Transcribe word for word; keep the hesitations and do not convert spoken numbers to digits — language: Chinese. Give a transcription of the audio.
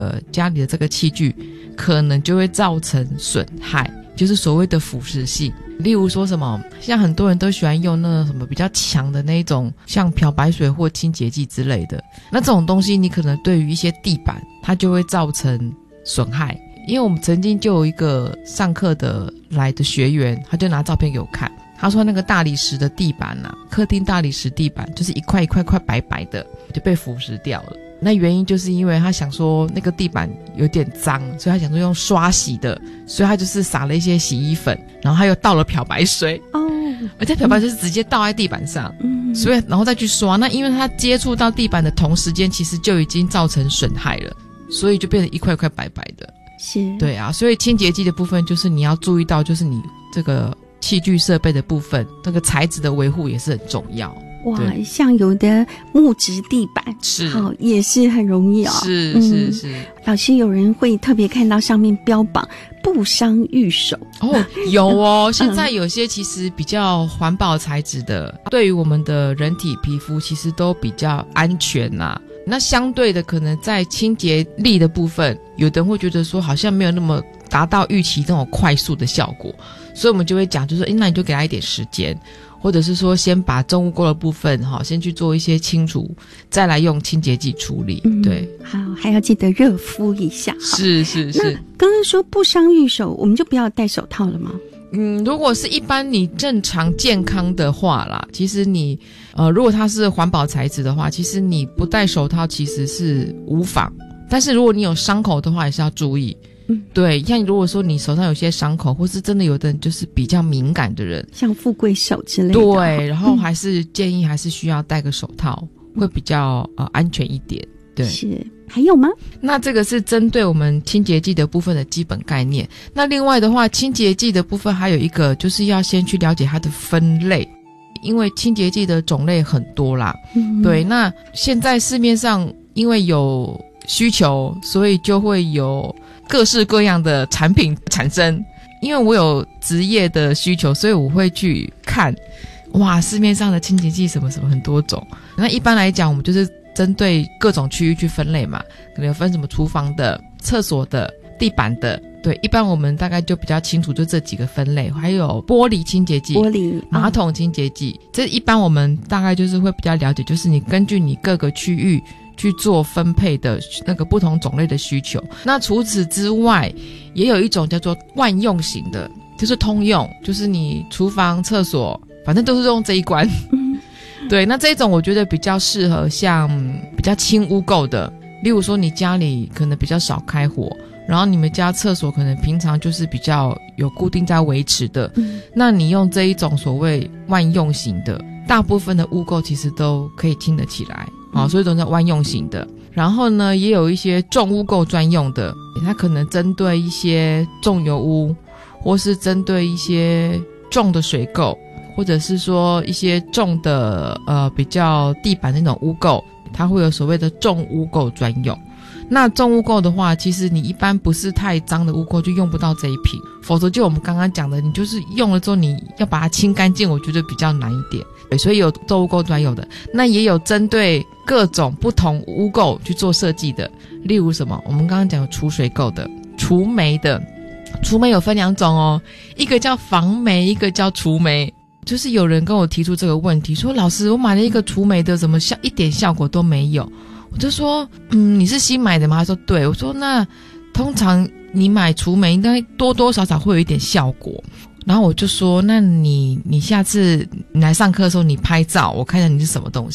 呃家里的这个器具可能就会造成损害，就是所谓的腐蚀性。例如说什么，像很多人都喜欢用那个什么比较强的那种，像漂白水或清洁剂之类的，那这种东西你可能对于一些地板它就会造成损害。因为我们曾经就有一个上课的来的学员，他就拿照片给我看，他说那个大理石的地板啊，客厅大理石地板就是一块一块块白白的就被腐蚀掉了。那原因就是因为他想说那个地板有点脏，所以他想说用刷洗的，所以他就是撒了一些洗衣粉，然后他又倒了漂白水哦，而且漂白水是直接倒在地板上，嗯，所以然后再去刷。那因为他接触到地板的同时间，其实就已经造成损害了，所以就变成一块块白白的。 是， 对啊，所以清洁剂的部分就是你要注意到，就是你这个器具设备的部分，那个材质的维护也是很重要。 哇，像有的木质地板是好也是很容易哦。 是是是、嗯， 老师有人会特别看到上面标榜不伤玉手哦，有哦。现在有些其实比较环保材质的，对于我们的人体皮肤其实都比较安全呐、啊。那相对的，可能在清洁力的部分，有的人会觉得说好像没有那么达到预期这种快速的效果，所以我们就会讲，就是诶，那你就给他一点时间，或者是说先把重污垢的部分哈，先去做一些清除，再来用清洁剂处理。嗯、对， 好，还要记得热敷一下。 是是是。 刚刚说不伤玉手，我们就不要戴手套了吗？ 嗯，如果是一般你正常健康的话啦，其实你呃，如果它是环保材质的话，其实你不戴手套其实是无妨。但是如果你有伤口的话，也是要注意。嗯，对，像如果说你手上有些伤口，或是真的有的人就是比较敏感的人， 像富贵手之类的， 对，然后还是建议还是需要戴个手套，嗯、会比较呃安全一点。对， 是。还有吗？ 那这个是针对我们清洁剂的部分的基本概念。那另外的话，清洁剂的部分还有一个就是要先去了解它的分类，因为清洁剂的种类很多啦。嗯、对，那现在市面上因为有需求，所以就会有各式各样的产品产生。因为我有职业的需求，所以我会去看，哇，市面上的清洁剂什么什么很多种。那一般来讲，我们就是针对各种区域去分类嘛，可能有分什么厨房的、厕所的、地板的。对，一般我们大概就比较清楚，就这几个分类。还有玻璃清洁剂、 玻璃马桶清洁剂，嗯、这一般我们大概就是会比较了解，就是你根据你各个区域去做分配的那个不同种类的需求。那除此之外，也有一种叫做万用型的，就是通用，就是你厨房、厕所，反正都是用这一关。对，那这种我觉得比较适合像比较轻污垢的，例如说你家里可能比较少开火，然后你们家厕所可能平常就是比较有固定在维持的，嗯、那你用这一种所谓万用型的，大部分的污垢其实都可以清得起来，嗯、所以都是万用型的。然后呢，也有一些重污垢专用的，它可能针对一些重油污，或是针对一些重的水垢，或者是说一些重的呃比较地板那种污垢，它会有所谓的重污垢专用。那重污垢的话，其实你一般不是太脏的污垢就用不到这一瓶，否则就我们刚刚讲的，你就是用了之后你要把它清干净，我觉得比较难一点。对，所以有重污垢专用的，那也有针对各种不同污垢去做设计的，例如什么，我们刚刚讲有除水垢的、除霉的。除霉有分两种哦，一个叫防霉，一个叫除霉。就是有人跟我提出这个问题，说老师，我买了一个除霉的，怎么效一点效果都没有？我就说，嗯，你是新买的吗？他说对。我说那通常你买除霉应该多多少少会有一点效果。然后我就说，那你你下次你来上课的时候，你拍照，我看一下你是什么东西。